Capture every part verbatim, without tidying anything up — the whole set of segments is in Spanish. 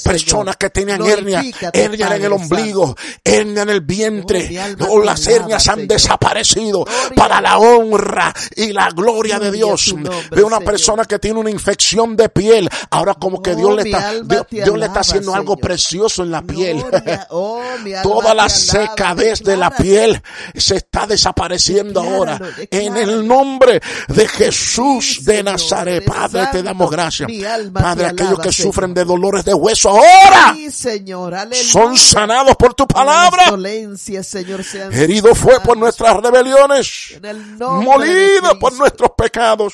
personas Señor. que tenían hernia, Glorifícate, hernia en el Padre ombligo, Santo. hernia en el vientre. Oh, mi alma Oh, te las alaba, hernias han Señor. desaparecido Gloria para a la honra y la gloria de Gloria a Dios. tu nombre, Ve una Señor. persona que tiene una infección de piel. Ahora como que Oh, Dios le mi está, alma Dios, te Dios le está alaba, haciendo algo Señor. precioso en la piel. Gloria. Oh, mi alma Toda te la alaba. secadez de la Decláralo. piel se está desapareciendo ahora. Decláralo, En decláralo. el nombre de Jesús Sí, de Señor, Nazaret. eres Padre, te santo. damos gracias. Mi alma Padre, te aquellos alaba, que Señor. sufren de dolores de hueso ahora Sí, Señor, aleluya. son sanados por tu Todas palabra. las dolencias, Señor, sean Herido fue por sanadas. nuestras rebeliones, En el nombre molido de por Cristo. nuestros pecados.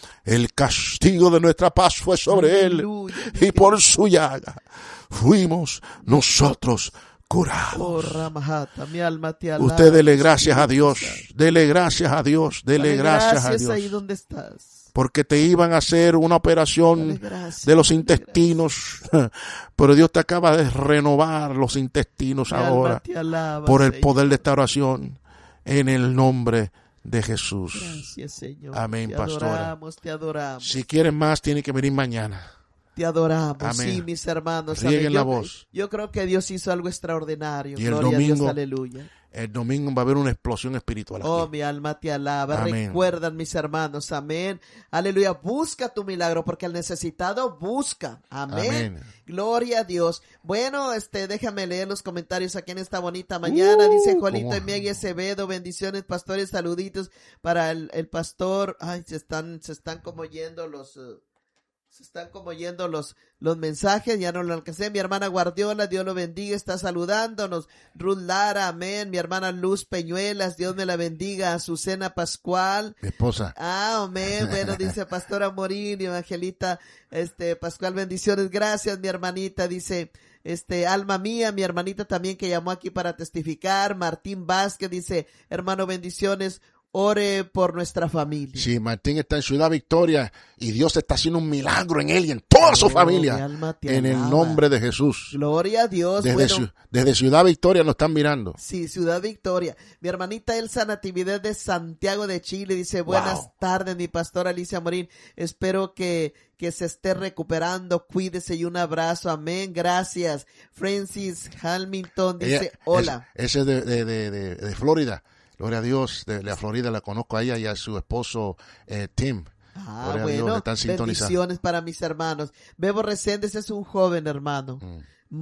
El castigo de nuestra paz fue sobre Aleluya, él, y por su llaga fuimos nosotros curados. Oh, Ramajata, mi alma te alaba. Usted dele gracias a Espíritu Dios, Santo. dele gracias a Dios, dele Dale gracias a gracias ahí Dios. donde estás. Porque te iban a hacer una operación Dale gracias, de los dale intestinos, pero Dios te acaba de renovar los intestinos Mi alma ahora te alaba, por el Señor. poder de esta oración en el nombre de Jesús. Gracias, Señor. Amén, te pastora. adoramos, te adoramos. Si quieren más, tienen que venir mañana. Te adoramos, Amén. sí, mis hermanos. Rieguen amén. la Yo, voz. yo creo que Dios hizo algo extraordinario. Y el Gloria a Dios, domingo- aleluya. El domingo va a haber una explosión espiritual aquí. Oh, mi alma te alaba. Amén. Recuerdan, mis hermanos. Amén. Aleluya. Busca tu milagro porque el necesitado busca. Amén. Amén. Gloria a Dios. Bueno, este, déjame leer los comentarios aquí en esta bonita mañana. Uh, Dice Juanito cómo- Emiegui Acevedo. Bendiciones, pastores. Saluditos para el, el pastor. Ay, se están, se están como yendo los... uh, Se están como yendo los, los mensajes, ya no lo alcancé. Mi hermana Guardiola, Dios lo bendiga, está saludándonos. Ruth Lara, amén. Mi hermana Luz Peñuelas, Dios me la bendiga. Azucena Pascual. Mi esposa. Ah, amén. Bueno, dice Pastora Morín y Evangelita, este, Pascual, bendiciones. Gracias, mi hermanita. Dice, este, alma mía, mi hermanita también que llamó aquí para testificar. Martín Vázquez dice, hermano, bendiciones. Ore por nuestra familia. Sí, Martín está en Ciudad Victoria y Dios está haciendo un milagro en él y en toda su Oh, mi familia. alma te En el alaba. nombre de Jesús. Gloria a Dios. Desde, Bueno, Ciu- desde Ciudad Victoria nos están mirando. sí, Ciudad Victoria. Mi hermanita Elsa Natividad de Santiago de Chile dice, buenas Wow. tardes, mi pastora Alicia Morín. Espero que, que se esté recuperando. Cuídese y un abrazo. Amén. Gracias. Francis Hamilton dice, Ella- hola. es- ese es de, de, de, de- de Florida. Gloria a Dios, de la Florida la conozco a ella y a su esposo eh, Tim. Ah, Gloria a Dios, bueno, están sintonizados. bendiciones para mis hermanos. Bebo Reséndez es un joven hermano. Mm.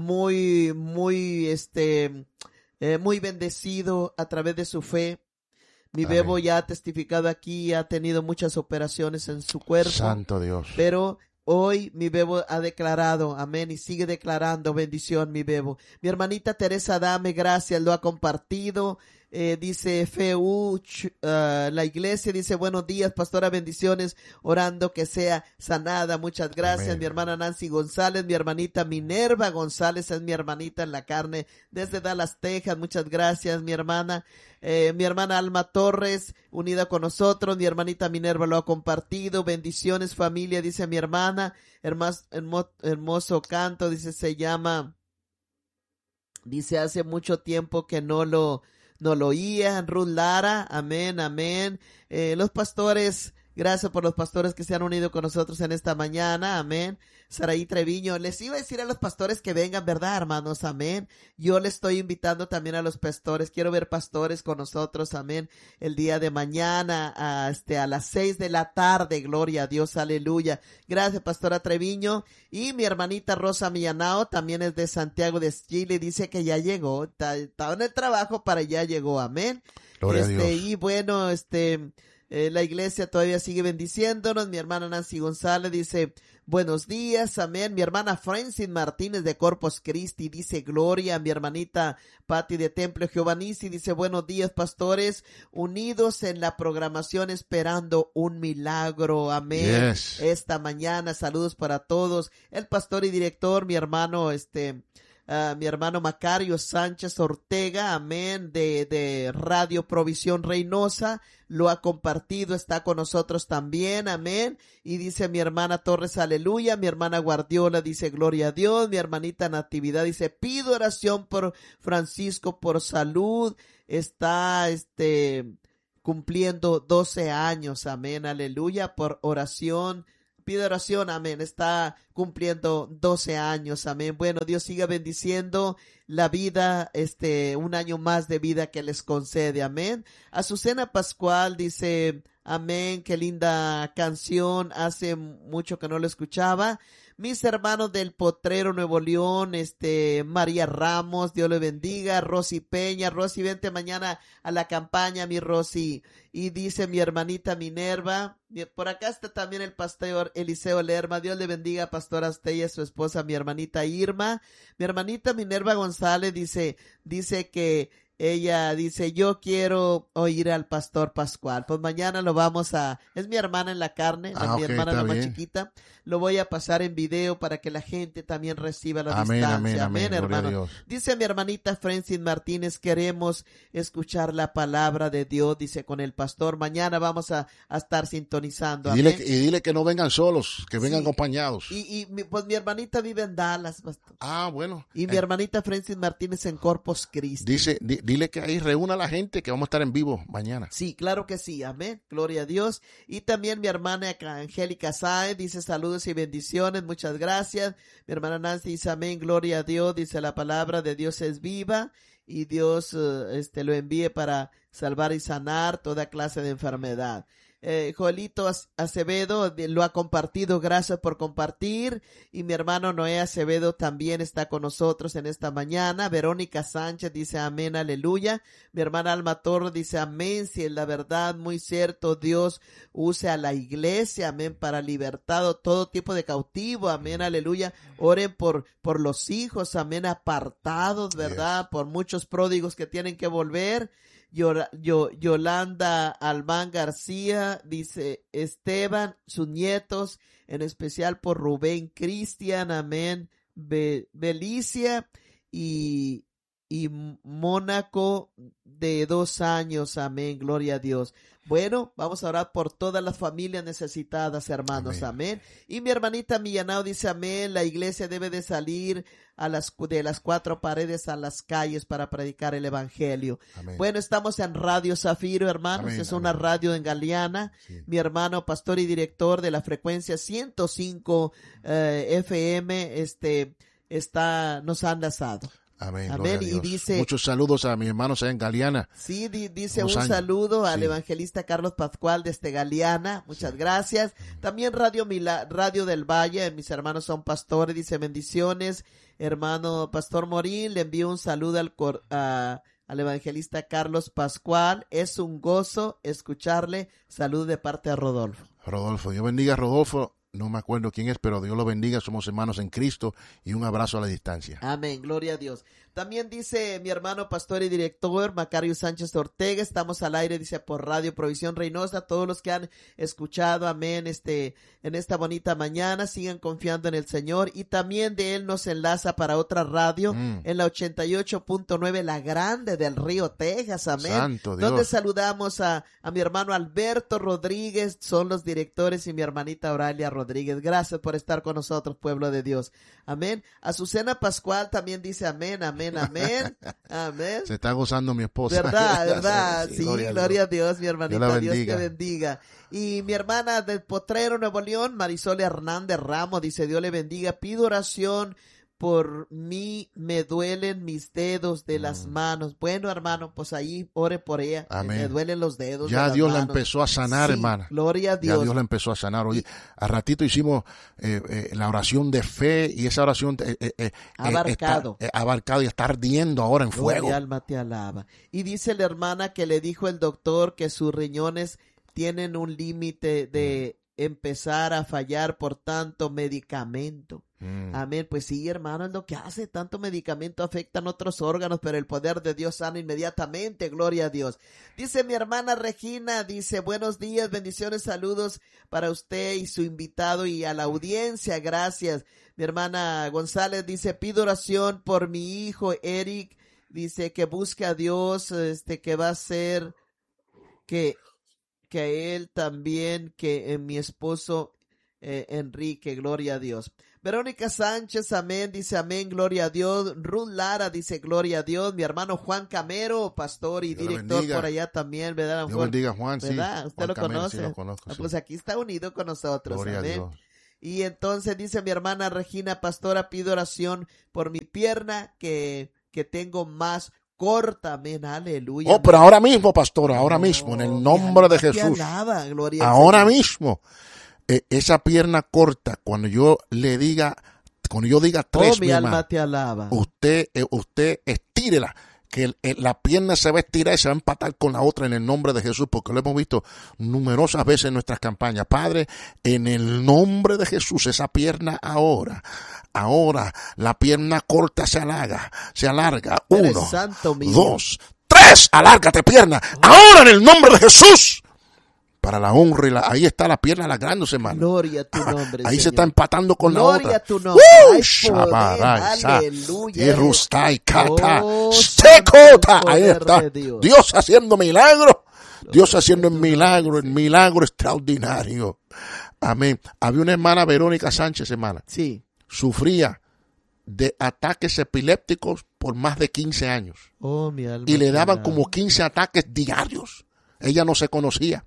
Muy, muy, este, eh, muy bendecido a través de su fe. Mi Amén. Bebo ya ha testificado aquí, ha tenido muchas operaciones en su cuerpo. Santo Dios. Pero hoy mi Bebo ha declarado, amén, y sigue declarando bendición, mi Bebo. Mi hermanita Teresa Dame, gracias, lo ha compartido. Eh, dice F U, ch- uh, la iglesia dice, buenos días, pastora, bendiciones, orando que sea sanada. Muchas gracias. Amén. Mi hermana Nancy González, mi hermanita Minerva González, es mi hermanita en la carne, desde Dallas, Texas. Muchas gracias, mi hermana. Eh, mi hermana Alma Torres, unida con nosotros, mi hermanita Minerva lo ha compartido. Bendiciones, familia, dice mi hermana. Hermas, hermo- hermoso canto, dice, se llama, dice, hace mucho tiempo que no lo, no lo oía. Ruth Lara, amén, amén. Eh, los pastores, gracias por los pastores que se han unido con nosotros en esta mañana, amén. Saraí Treviño, les iba a decir a los pastores que vengan, ¿verdad, hermanos? Amén. Yo les estoy invitando también a los pastores, quiero ver pastores con nosotros, amén, el día de mañana, a, este, a las seis de la tarde, gloria a Dios, aleluya. Gracias, pastora Treviño. Y mi hermanita Rosa Millanao, también es de Santiago de Chile, dice que ya llegó, está, está en el trabajo, para ya llegó, amén. Gloria este, a Dios. Y bueno, este, eh, la iglesia todavía sigue bendiciéndonos. Mi hermana Nancy González dice, buenos días, amén. Mi hermana Francis Martínez de Corpus Christi dice, gloria. Mi hermanita Patti de Templo Jehová Nisi dice, buenos días, pastores, unidos en la programación esperando un milagro, amén. Yes. Esta mañana, saludos para todos. El pastor y director, mi hermano, este, Uh, mi hermano Macario Sánchez Ortega, amén, de, de Radio Provisión Reynosa, lo ha compartido, está con nosotros también, amén. Y dice mi hermana Torres, aleluya. Mi hermana Guardiola dice, gloria a Dios. Mi hermanita Natividad dice, pido oración por Francisco por salud. Está, este, cumpliendo doce años, amén, aleluya, por oración. pide oración, amén, está cumpliendo doce años, amén. Bueno, Dios siga bendiciendo la vida, este, un año más de vida que les concede, amén. Azucena Pascual dice, amén, qué linda canción, hace mucho que no lo escuchaba. Mis hermanos del Potrero, Nuevo León, este, María Ramos, Dios le bendiga. Rosy Peña, Rosy, vente mañana a la campaña, mi Rosy. Y dice mi hermanita Minerva, por acá está también el pastor Eliseo Lerma, Dios le bendiga, pastora Astella, su esposa, mi hermanita Irma. Mi hermanita Minerva González dice, dice que ella dice, yo quiero oír al pastor Pascual. Pues mañana lo vamos a, es mi hermana en la carne, Ah, mi ok, hermana la está más bien. chiquita. Lo voy a pasar en video para que la gente también reciba la Amén, distancia. amén, amén, gloria a hermano. Dios. Dice mi hermanita Francis Martínez, queremos escuchar la palabra de Dios, dice con el pastor. Mañana vamos a, a estar sintonizando. Y dile, Amén. y dile que no vengan solos, que vengan Sí. acompañados. Y, y mi- pues mi hermanita vive en Dallas, pastor. Ah, bueno. Y mi Eh, hermanita Francis Martínez en Corpus Christi. dice, di- dile que ahí reúna a la gente, que vamos a estar en vivo mañana. Sí, claro que sí, amén, gloria a Dios. Y también mi hermana Angélica Sáenz dice saludos y bendiciones, muchas gracias. Mi hermana Nancy dice amén, gloria a Dios, dice la palabra de Dios es viva y Dios eh, este, lo envíe para salvar y sanar toda clase de enfermedad. Eh, Joelito Acevedo lo ha compartido, gracias por compartir. Y mi hermano Noé Acevedo también está con nosotros en esta mañana. Verónica Sánchez dice amén, aleluya. Mi hermana Alma Torres dice amén, si es la verdad, muy cierto, Dios use a la iglesia, amén, para libertad todo tipo de cautivo, amén, aleluya. Oren por, por los hijos, amén, apartados, ¿verdad? Por muchos pródigos que tienen que volver. Yor- Yo- Yolanda Albán García dice Esteban, sus nietos, en especial por Rubén Cristian, amén, Be- Belicia y, y Mónaco de dos años, amén, gloria a Dios. Bueno, vamos a orar por todas las familias necesitadas, hermanos, amén. Amén. Y mi hermanita Millanao dice amén, la iglesia debe de salir a las, de las cuatro paredes a las calles para predicar el evangelio. Amén. Bueno, estamos en Radio Zafiro, hermanos, Amén, es una amén. radio en Galeana. Sí. Mi hermano, pastor y director de la frecuencia ciento cinco eh, F M, este, está, nos ha enlazado. Amén, Amén. gloria a Y Dios. dice- Muchos saludos a mis hermanos allá en Galeana. Sí, di- dice Unos un años. saludo al Sí. evangelista Carlos Pascual desde Galeana. Muchas Sí. gracias. También Radio Mila- Radio del Valle, mis hermanos son pastores, dice bendiciones. Hermano Pastor Morín, le envío un saludo al, cor- a- al evangelista Carlos Pascual. Es un gozo escucharle. Salud de parte de Rodolfo. Rodolfo, Dios bendiga a Rodolfo. No me acuerdo quién es, pero Dios lo bendiga. Somos hermanos en Cristo y un abrazo a la distancia. Amén, gloria a Dios. También dice mi hermano pastor y director Macario Sánchez Ortega, estamos al aire, dice por Radio Provisión Reynosa, todos los que han escuchado, amén, este, en esta bonita mañana, sigan confiando en el Señor, y también de él nos enlaza para otra radio, Mm. en la ochenta y ocho punto nueve, La Grande del Río, Texas, amén. Santo Dios. Donde saludamos a, a mi hermano Alberto Rodríguez, son los directores, y mi hermanita Auralia Rodríguez. Gracias por estar con nosotros, pueblo de Dios. Amén. Azucena Pascual también dice amén, amén, amén. Amén. Se está gozando mi esposa. ¿Verdad? ¿Verdad? Sí, gloria a gloria, Dios. a Dios, mi hermanita. Dios la Dios te bendiga. bendiga. Y mi hermana del Potrero, Nuevo León, Marisol Hernández Ramos, dice Dios le bendiga. Pido oración por mí, me duelen mis dedos de las manos. Bueno, hermano, pues ahí ore por ella. Amén. Me duelen los dedos. Ya de las Dios la manos. empezó a sanar, Sí, hermana. Gloria a Ya Dios. Dios la empezó a sanar. Oye, a ratito hicimos eh, eh, la oración de fe, y esa oración eh, eh, eh, Abarcado. está, eh, abarcado y está ardiendo ahora en Oh, fuego. mi alma te alaba. Y dice la hermana que le dijo el doctor que sus riñones tienen un límite de empezar a fallar por tanto medicamento. Mm. Amén. Pues sí, hermano, es lo que hace. Tanto medicamento afectan otros órganos, pero el poder de Dios sana inmediatamente. Gloria a Dios. Dice mi hermana Regina, dice, buenos días, bendiciones, saludos para usted y su invitado y a la audiencia. Gracias. Mi hermana González dice, pido oración por mi hijo Eric. Dice que busque a Dios, este, que va a ser que, que a él también, que en mi esposo eh, Enrique, gloria a Dios. Verónica Sánchez, amén, dice amén, gloria a Dios. Ruth Lara dice gloria a Dios. Mi hermano Juan Camero, pastor y Dios le director bendiga. por allá también, ¿verdad? Dios bendiga a Juan, sí. ¿Verdad? Usted Juan lo Camero, conoce. sí, lo conozco, Ah, sí. Pues aquí está unido con nosotros, Gloria a amén. Dios. Y entonces dice mi hermana Regina, pastora, pido oración por mi pierna que, que tengo más corta, amén, aleluya. Oh, pero ahora mismo, pastora, ahora Oh, mismo, en el nombre de te Jesús. alaba, gloria al Ahora Señor. mismo, eh, esa pierna corta, cuando yo le diga, cuando yo diga tres, Oh, mi mi alma hermano, te alaba. usted, eh, usted estírela, que el- el- la pierna se va a estirar y se va a empatar con la otra en el nombre de Jesús, porque lo hemos visto numerosas veces en nuestras campañas. Padre, en el nombre de Jesús, esa pierna ahora, ahora, la pierna corta se alarga, se alarga. Eres Uno, santo, mi dos, tres, alárgate pierna, ahora en el nombre de Jesús. Para la honra y la, ahí está la pierna alagrándose, hermano. Gloria a tu nombre, Ahí se Señor. está empatando con la Gloria otra. a tu nombre. ¡Uh! Hay poder, Shabarai, sa, aleluya. Yerustai, kata, Oh, stekota. santo Ahí poder está. de Dios. Dios haciendo milagros. Dios a haciendo tu el nombre, milagro, el Señor. milagro extraordinario. Amén. Había una hermana, Verónica Sánchez, hermana. Sí. Sufría de ataques epilépticos por más de quince años. Oh, mi alma Y le te daban alaba. como quince ataques diarios. Ella no se conocía.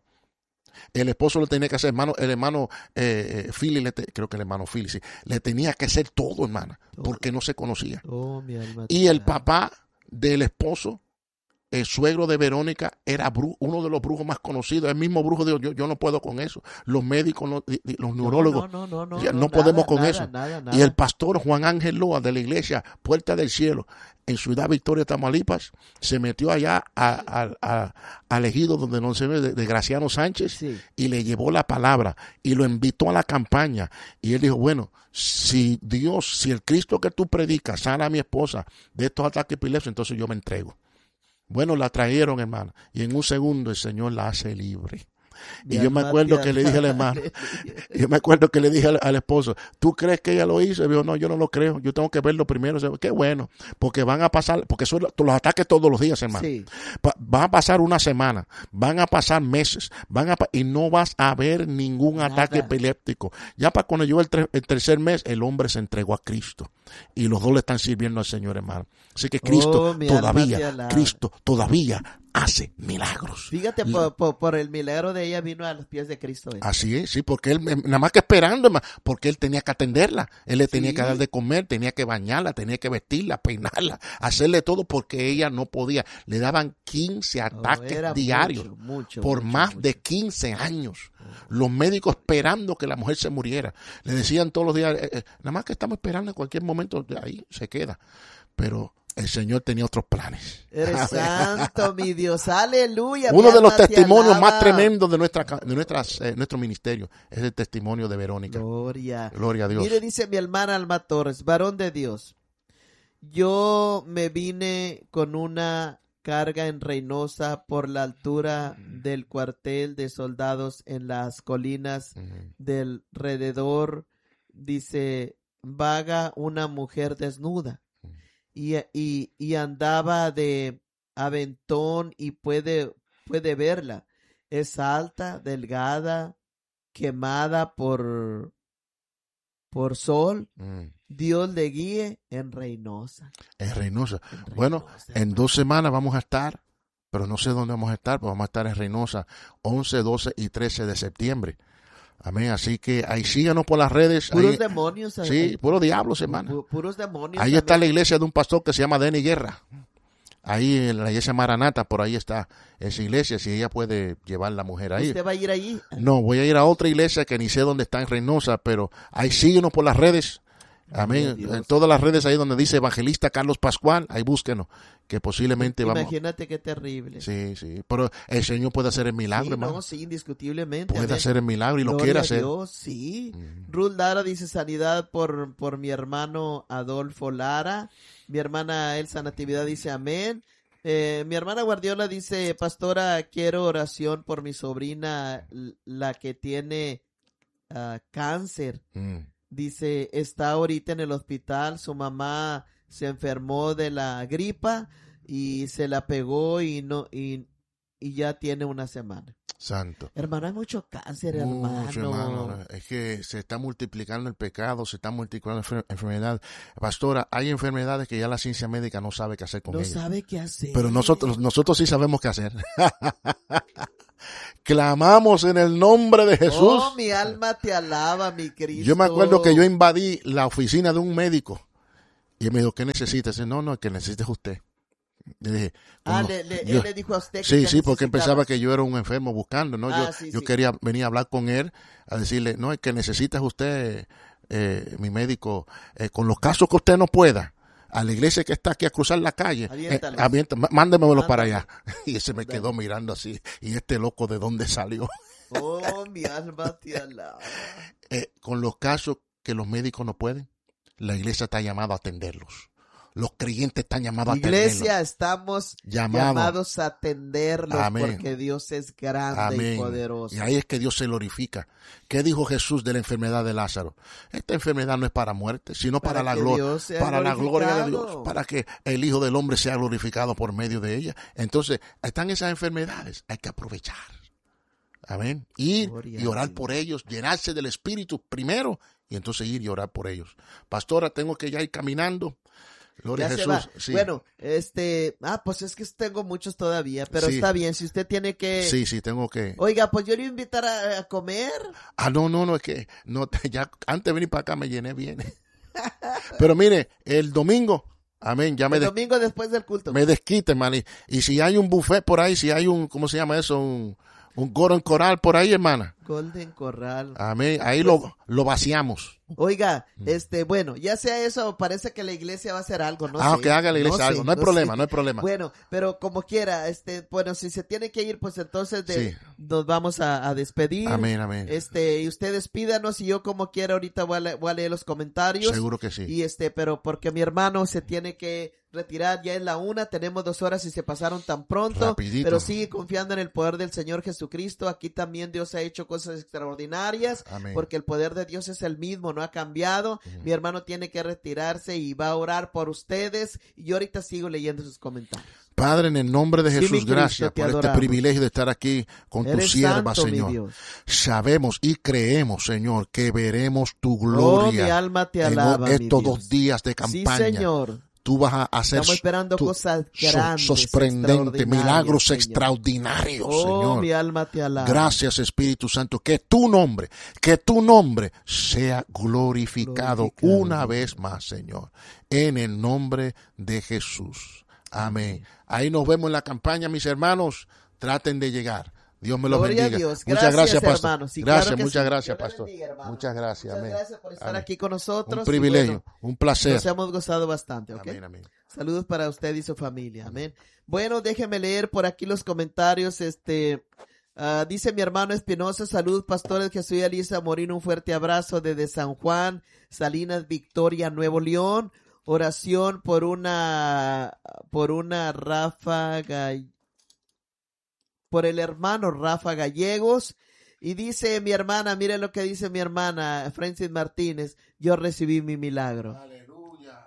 El esposo le tenía que hacer, hermano, el hermano eh, Philly, le te, creo que el hermano Philly, sí, le tenía que hacer todo, hermana, Todo. porque no se conocía. Oh, mi alma te Y el alaba. papá del esposo, el suegro de Verónica, era bru- uno de los brujos más conocidos. El mismo brujo dijo, yo, yo no puedo con eso. Los médicos, no, y- y los neurólogos, No, no, no, no, ya no, no podemos nada, con nada, eso. nada, Y nada. el pastor Juan Ángel Loa de la iglesia Puerta del Cielo en Ciudad Victoria, Tamaulipas, se metió allá a- a- a- al ejido donde no se ve de, de Graciano Sánchez Sí. y le llevó la palabra y lo invitó a la campaña. Y él dijo, bueno, si Dios, si el Cristo que tú predicas sana a mi esposa de estos ataques epilépticos, entonces yo me entrego. Bueno, la trajeron, hermano, y en un segundo el Señor la hace libre. Mi Y yo me alma acuerdo te que le dije al alaba. hermano, yo me acuerdo que le dije al, al esposo, ¿tú crees que ella lo hizo? Y dijo, no, yo no lo creo, yo tengo que verlo primero. O qué bueno, porque van a pasar, porque son los ataques todos los días, hermano. Sí. Pa- van a pasar una semana, van a pasar meses, van a pa- y no vas a ver ningún Nada. ataque epiléptico. Ya para cuando llegó el, tre- el tercer mes, el hombre se entregó a Cristo. Y los dos le están sirviendo al Señor, hermano. Así que Cristo Oh, mi alma te todavía, alaba. Cristo todavía hace milagros. Fíjate, por, por, por el milagro de ella vino a los pies de Cristo. ¿eh? Así es, sí, porque él, eh, nada más que esperando, hermano, porque él tenía que atenderla, él le tenía Sí. que dar de comer, tenía que bañarla, tenía que vestirla, peinarla, hacerle todo porque ella no podía. Le daban quince Oh, ataques era diarios mucho, mucho, por mucho, más mucho. de quince años. Los médicos esperando que la mujer se muriera. Le decían todos los días, eh, eh, nada más que estamos esperando en cualquier momento, ahí se queda. Pero el Señor tenía otros planes. Eres santo, mi Dios, aleluya. Uno mi de los alma te testimonios más alaba. tremendos de nuestra de nuestras eh, nuestro ministerio es el testimonio de Verónica. Gloria. Gloria a Dios. Mire, dice mi hermana Alma Torres, varón de Dios. Yo me vine con una carga en Reynosa por la altura del cuartel de soldados en las colinas Ujú. del alrededor. Dice, vaga una mujer desnuda y, y, y andaba de aventón y puede, puede verla. Es alta, delgada, quemada por, por sol. Mm. Dios le guíe en Reynosa. En Reynosa. En Bueno, Reynosa, en hermano. dos semanas vamos a estar, pero no sé dónde vamos a estar, pero vamos a estar en Reynosa once, doce y trece de septiembre. Amén. Así que ahí síganos por las redes. Puros Ahí, demonios. sí, eh, puros diablos, pu- hermano. pu- puros demonios. Ahí está la también. iglesia de un pastor que se llama Denny Guerra. Ahí en la iglesia Maranata, por ahí está esa iglesia, si ella puede llevar la mujer ahí. ¿Usted va a ir allí? No, voy a ir a otra iglesia que ni sé dónde está en Reynosa, pero ahí síguenos por las redes. Gloria a Amén. Dios. En todas las redes ahí donde dice Evangelista Carlos Pascual, ahí búsquenos, que posiblemente vamos. Imagínate qué terrible. Sí, sí, pero el Señor puede hacer el milagro, Sí, hermano. no, sí, indiscutiblemente. Puede amén. hacer el milagro y lo Gloria quiere a hacer. Dios, sí. Mm. Ruth Lara dice sanidad por, por mi hermano Adolfo Lara. Mi hermana Elsa Natividad dice amén. Eh, mi hermana Guardiola dice, pastora, quiero oración por mi sobrina, l- la que tiene ah, cáncer. Mm. Dice, está ahorita en el hospital, su mamá se enfermó de la gripa y se la pegó y no y, y ya tiene una semana. Santo. Hermano, hay mucho cáncer, Mucho, hermano. hermano. Es que se está multiplicando el pecado, se está multiplicando la enfer- enfermedad. Pastora, hay enfermedades que ya la ciencia médica no sabe qué hacer con No ellas. sabe qué hacer. Pero nosotros, nosotros sí sabemos qué hacer. clamamos en el nombre de Jesús. Oh, mi alma te alaba, mi Cristo. Yo me acuerdo que yo invadí la oficina de un médico y él me dijo, ¿qué necesita? Dice, no, no, que necesita es usted. Le dije, ah, no, le, le, yo, él le dijo a usted que sí, sí, porque necesitaba. pensaba que yo era un enfermo buscando, ¿no? Ah, yo sí, yo sí. quería venir a hablar con él, a decirle, no, es que necesita usted, eh, mi médico, eh, con los casos que usted no pueda, a la iglesia que está aquí a cruzar la calle, eh, avienta, mándemelo para allá. Y ese me quedó mirando así, y este loco, ¿de dónde salió? Oh, mi alma te alaba. eh, con los casos que los médicos no pueden, la iglesia está llamada a atenderlos. Los creyentes están llamados Iglesia, a atenderlos. Iglesia, estamos Llamado. llamados a atenderlos. Amén. Porque Dios es grande. Amén. Y poderoso. Y ahí es que Dios se glorifica. ¿Qué dijo Jesús de la enfermedad de Lázaro? Esta enfermedad no es para muerte, sino para, para la gloria, para la gloria de Dios, para que el Hijo del Hombre sea glorificado por medio de ella. Entonces, están esas enfermedades, hay que aprovechar. Amén. Ir gloria y orar por ellos, llenarse del Espíritu primero y entonces ir y orar por ellos. Pastora, tengo que ya ir caminando. Gloria a Jesús. Sí. Bueno, este, ah, pues es que tengo muchos todavía, pero sí. Está bien, si usted tiene que... Sí, sí, tengo que... Oiga, pues yo le voy a invitar a, a comer. Ah, no, no, no, es que no, ya antes de venir para acá me llené bien. Pero mire, el domingo, amén, ya me... El de, domingo después del culto. Me desquite, man, y, y si hay un buffet por ahí, si hay un, ¿cómo se llama eso? Un... Un Golden Corral por ahí, hermana. Golden Corral. Amén. Ahí pues, lo, lo vaciamos. Oiga, este, bueno, ya sea eso, parece que la iglesia va a hacer algo, ¿no? Ah, sé. que haga la iglesia no algo. Sé, no hay no problema, sé. no hay problema. Bueno, pero como quiera, este, bueno, si se tiene que ir, pues entonces de, sí. nos vamos a, a despedir. Amén, amén. Este, y ustedes pídanos y yo como quiera ahorita voy a, le, voy a leer los comentarios. Seguro que sí. Y este, pero porque mi hermano se tiene que retirar, ya es la una, tenemos dos horas y se pasaron tan pronto. Rapidito. Pero sigue confiando en el poder del Señor Jesucristo. Aquí también Dios ha hecho cosas extraordinarias. Amén. Porque el poder de Dios es el mismo, no ha cambiado. Uh-huh. Mi hermano tiene que retirarse y va a orar por ustedes. Y yo ahorita sigo leyendo sus comentarios. Padre, en el nombre de Jesús, sí, gracias por adoramos. Este privilegio de estar aquí con Eres tu sierva, santo, Señor. Sabemos y creemos, Señor, que veremos tu gloria oh, mi alma te alaba, en estos dos días de campaña. Sí, Señor. Tú vas a hacer Estamos esperando tu, cosas grandes, sorprendentes, milagros Señor. extraordinarios, oh, Señor. Mi alma te alaba. Gracias, Espíritu Santo, que tu nombre, que tu nombre sea glorificado, glorificado una vez más, Señor, en el nombre de Jesús. Amén. Ahí nos vemos en la campaña, mis hermanos. Traten de llegar. Dios me los Gloria bendiga. A Dios. Muchas gracias, gracias, pastor. Hermanos. Sí, gracias, claro muchas sí. gracias, Dios pastor. bendiga, muchas gracias. Muchas amén. gracias por estar amén. aquí con nosotros. Un privilegio, bueno, un placer. Nos hemos gozado bastante, ¿ok? Amén, amén. Saludos para usted y su familia. Amén. Bueno, déjeme leer por aquí los comentarios. Este, uh, dice mi hermano Espinosa, saludos pastores Jesús y Elisa Morín, un fuerte abrazo desde San Juan, Salinas, Victoria, Nuevo León. Oración por una, por una ráfaga, por el hermano Rafa Gallegos. Y dice mi hermana, mire lo que dice mi hermana Francis Martínez, yo recibí mi milagro. Aleluya.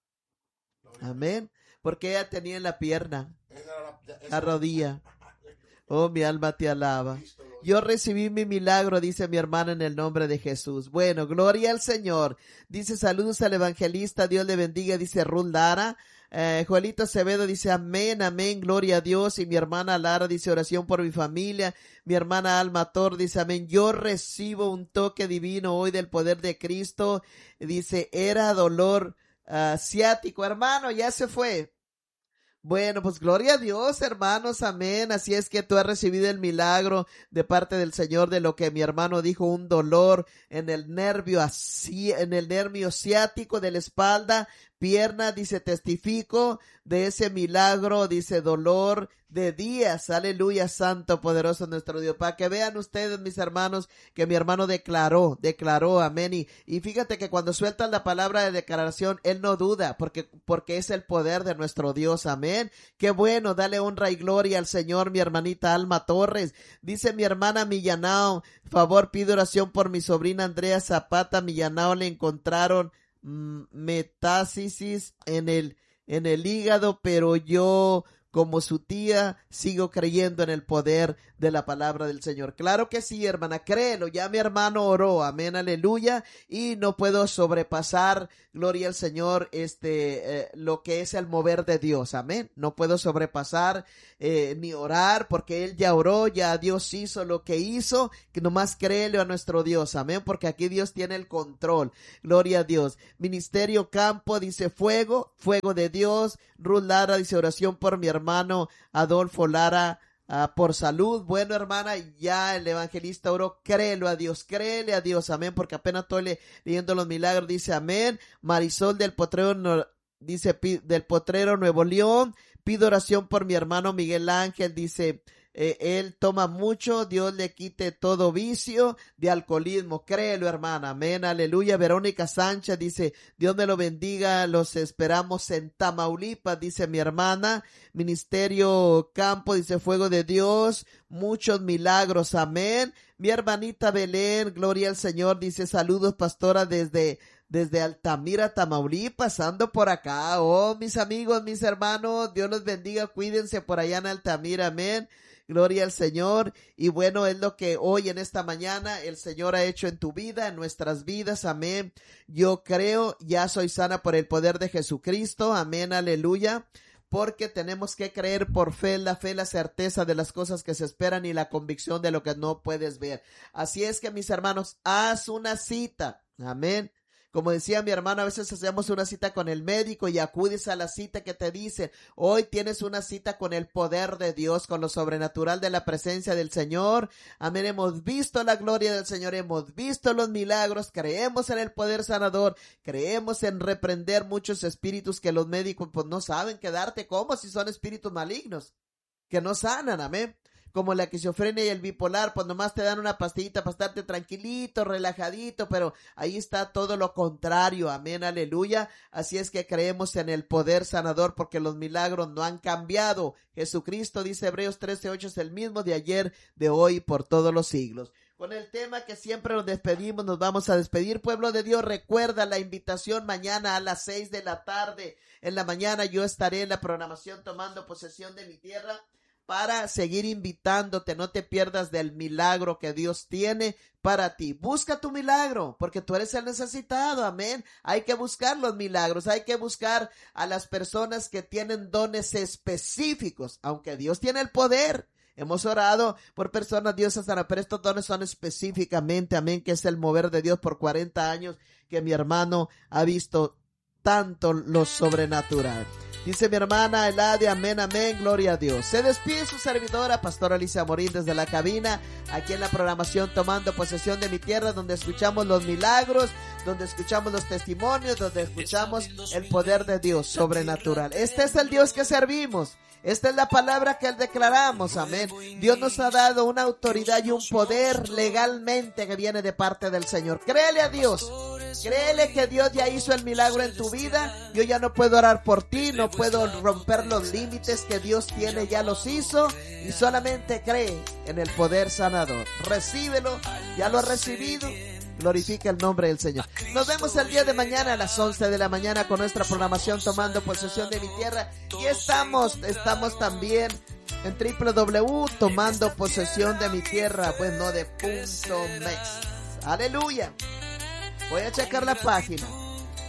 Amén. Porque ella tenía en la pierna, la rodilla. Oh, mi alma te alaba. Yo recibí mi milagro, dice mi hermana, en el nombre de Jesús. Bueno, gloria al Señor. Dice saludos al evangelista, Dios le bendiga, dice Ruth Lara. Eh, Joelito Acevedo dice amén, amén, gloria a Dios. Y mi hermana Lara dice oración por mi familia. Mi hermana Alma Tor dice amén, yo recibo un toque divino hoy del poder de Cristo. Dice, era dolor uh, ciático. Hermano, ya se fue. Bueno, pues gloria a Dios, hermanos, amén. Así es que tú has recibido el milagro de parte del Señor de lo que mi hermano dijo, un dolor en el nervio así, en el nervio ciático de la espalda, pierna, dice, testifico de ese milagro, dice, dolor de días, aleluya, santo, poderoso nuestro Dios, para que vean ustedes, mis hermanos, que mi hermano declaró, declaró, amén, y, y fíjate que cuando sueltan la palabra de declaración, él no duda, porque, porque es el poder de nuestro Dios, amén, qué bueno, dale honra y gloria al Señor, mi hermanita Alma Torres, dice mi hermana Millanao, favor, pido oración por mi sobrina Andrea Zapata Millanao, le encontraron mmm, metástasis en el, en el hígado, pero yo como su tía, sigo creyendo en el poder de la palabra del Señor. Claro que sí, hermana, créelo. Ya mi hermano oró, amén, aleluya, y no puedo sobrepasar, gloria al Señor, este, eh, lo que es el mover de Dios, amén. No puedo sobrepasar eh, ni orar, porque Él ya oró, ya Dios hizo lo que hizo, que nomás créelo a nuestro Dios, amén, porque aquí Dios tiene el control, gloria a Dios. Ministerio Campo dice fuego, fuego de Dios. Ruth Lara dice oración por mi hermano Adolfo Lara, Uh, por salud. Bueno, hermana, ya el evangelista oró, créelo a Dios, créele a Dios, amén, porque apenas estoy le, leyendo los milagros, dice amén. Marisol del Potrero, no, dice del Potrero, Nuevo León, pido oración por mi hermano Miguel Ángel, dice, eh, él toma mucho, Dios le quite todo vicio de alcoholismo, créelo, hermana, amén, aleluya. Verónica Sánchez dice, Dios me lo bendiga, los esperamos en Tamaulipas, dice mi hermana. Ministerio Campo dice fuego de Dios, muchos milagros, amén. Mi hermanita Belén, gloria al Señor, dice saludos pastora desde desde Altamira, Tamaulipas, ando por acá. Oh, mis amigos, mis hermanos, Dios los bendiga, cuídense por allá en Altamira, amén. Gloria al Señor. Y bueno, es lo que hoy en esta mañana el Señor ha hecho en tu vida, en nuestras vidas, amén. Yo creo, ya soy sana por el poder de Jesucristo, amén, aleluya. Porque tenemos que creer por fe, la fe, la certeza de las cosas que se esperan y la convicción de lo que no puedes ver. Así es que, mis hermanos, haz una cita, amén. Como decía mi hermano, a veces hacemos una cita con el médico y acudes a la cita que te dicen, hoy tienes una cita con el poder de Dios, con lo sobrenatural de la presencia del Señor. Amén, hemos visto la gloria del Señor, hemos visto los milagros, creemos en el poder sanador, creemos en reprender muchos espíritus que los médicos pues no saben quedarte como si son espíritus malignos, que no sanan, amén. Como la esquizofrenia y el bipolar, pues nomás te dan una pastillita para estarte tranquilito, relajadito, pero ahí está todo lo contrario, amén, aleluya. Así es que creemos en el poder sanador porque los milagros no han cambiado. Jesucristo, dice Hebreos trece ocho, es el mismo de ayer, de hoy, por todos los siglos. Con el tema que siempre nos despedimos, nos vamos a despedir, pueblo de Dios. Recuerda la invitación mañana a las seis de la tarde. En la mañana yo estaré en la programación tomando posesión de mi tierra, para seguir invitándote. No te pierdas del milagro que Dios tiene para ti. Busca tu milagro, porque tú eres el necesitado, amén. Hay que buscar los milagros, hay que buscar a las personas que tienen dones específicos, aunque Dios tiene el poder. Hemos orado por personas, Dios sana, pero estos dones son específicamente, amén, que es el mover de Dios por cuarenta años, que mi hermano ha visto tanto lo sobrenatural. Dice mi hermana Eladia, amén, amén, gloria a Dios. Se despide su servidora, Pastora Alicia Morín, desde la cabina, aquí en la programación Tomando Posesión de mi Tierra, donde escuchamos los milagros, donde escuchamos los testimonios, donde escuchamos el poder de Dios sobrenatural. Este es el Dios que servimos. Esta es la palabra que declaramos, amén. Dios nos ha dado una autoridad y un poder legalmente que viene de parte del Señor. Créele a Dios. Créele que Dios ya hizo el milagro en tu vida. Yo ya no puedo orar por ti, no puedo romper los límites que Dios tiene, ya los hizo. Y solamente cree en el poder sanador. Recíbelo, ya lo has recibido. Glorifica el nombre del Señor. Nos vemos el día de mañana a las once de la mañana con nuestra programación Tomando Posesión de mi Tierra. Y estamos, estamos también en doble u doble u doble u punto tomando posesión de mi tierra, pues no de punto mex. Aleluya. Voy a checar la página.